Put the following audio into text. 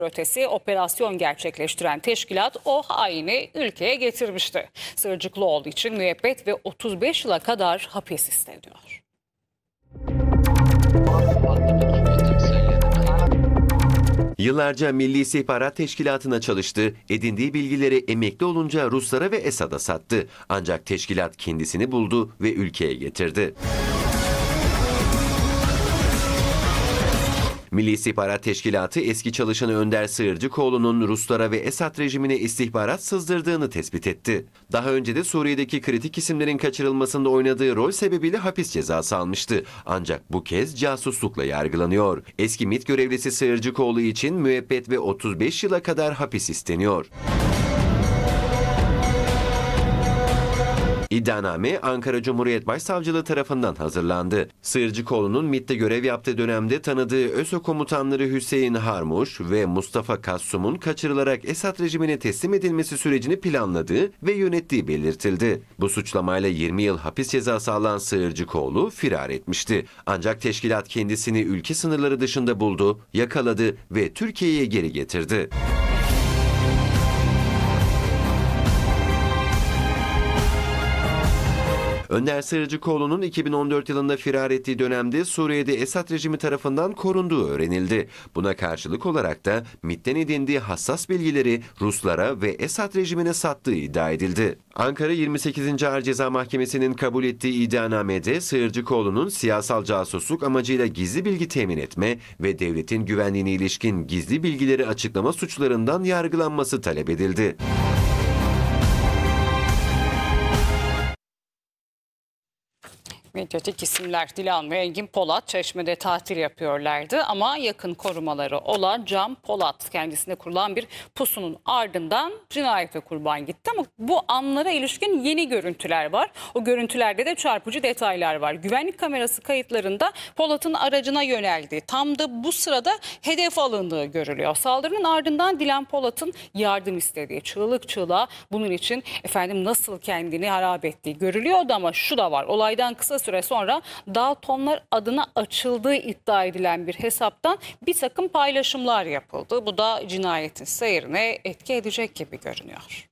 Ötesi operasyon gerçekleştiren teşkilat o haini ülkeye getirmişti. Sığırcıklıoğlu için müebbet ve 35 yıla kadar hapis isteniyor. Yıllarca Milli İstihbarat Teşkilatı'na çalıştı, edindiği bilgileri emekli olunca Ruslara ve Esad'a sattı. Ancak teşkilat kendisini buldu ve ülkeye getirdi. Milli İstihbarat Teşkilatı eski çalışanı Önder Sığırcıkoğlu'nun Ruslara ve Esad rejimine istihbarat sızdırdığını tespit etti. Daha önce de Suriye'deki kritik isimlerin kaçırılmasında oynadığı rol sebebiyle hapis cezası almıştı. Ancak bu kez casuslukla yargılanıyor. Eski MİT görevlisi Sığırcıkoğlu için müebbet ve 35 yıla kadar hapis isteniyor. İddianame Ankara Cumhuriyet Başsavcılığı tarafından hazırlandı. Sığırcıkoğlu'nun MİT'te görev yaptığı dönemde tanıdığı ÖSO komutanları Hüseyin Harmuş ve Mustafa Kassum'un kaçırılarak Esad rejimine teslim edilmesi sürecini planladığı ve yönettiği belirtildi. Bu suçlamayla 20 yıl hapis cezası alan Sığırcıkoğlu firar etmişti. Ancak teşkilat kendisini ülke sınırları dışında buldu, yakaladı ve Türkiye'ye geri getirdi. Önder Sığırcıkoğlu'nun 2014 yılında firar ettiği dönemde Suriye'de Esad rejimi tarafından korunduğu öğrenildi. Buna karşılık olarak da MİT'ten edindiği hassas bilgileri Ruslara ve Esad rejimine sattığı iddia edildi. Ankara 28. Ağır Ceza Mahkemesi'nin kabul ettiği iddianamede Sığırcıkoğlu'nun siyasal casusluk amacıyla gizli bilgi temin etme ve devletin güvenliğine ilişkin gizli bilgileri açıklama suçlarından yargılanması talep edildi. Medyatik isimler Dilan ve Engin Polat Çeşme'de tatil yapıyorlardı ama yakın korumaları olan Can Polat kendisine kurulan bir pusunun ardından cinayete kurban gitti ama bu anlara ilişkin yeni görüntüler var. O görüntülerde de çarpıcı detaylar var. Güvenlik kamerası kayıtlarında Polat'ın aracına yöneldiği, tam da bu sırada hedef alındığı görülüyor. Saldırının ardından Dilan Polat'ın yardım istediği, çığlık çığlığa bunun için nasıl kendini harap ettiği görülüyordu ama şu da var. Olaydan kısa süre sonra Daltonlar adına açıldığı iddia edilen bir hesaptan bir takım paylaşımlar yapıldı. Bu da cinayetin seyrine etki edecek gibi görünüyor.